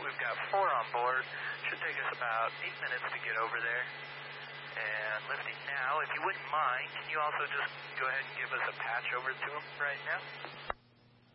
We've got 4 on board. Should take us about 8 minutes to get over there. And lifting now. If you wouldn't mind, can you also just go ahead and give us a patch over to them right now?